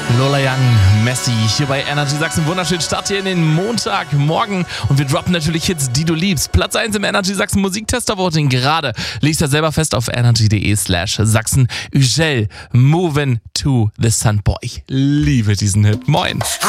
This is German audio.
Lola Young, Messi, hier bei Energy Sachsen. Wunderschön Start hier in den Montagmorgen. Und wir droppen natürlich Hits, die du liebst. Platz 1 im Energy Sachsen Musiktester-Voting gerade. Legst das selber fest auf energy.de/Sachsen. Ugel, Movin' to the Sun. Boah, ich liebe diesen Hit. Moin.